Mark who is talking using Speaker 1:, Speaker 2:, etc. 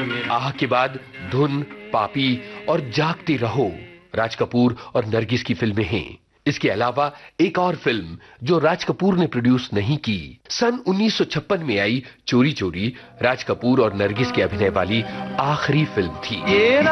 Speaker 1: आह के बाद धुन, पापी और जागते रहो राज कपूर और नरगिस की फिल्में हैं। इसके अलावा एक और फिल्म जो राज कपूर ने प्रोड्यूस नहीं की, सन 1956 में आई चोरी चोरी राज कपूर और नरगिस के अभिनय वाली आखिरी फिल्म थी।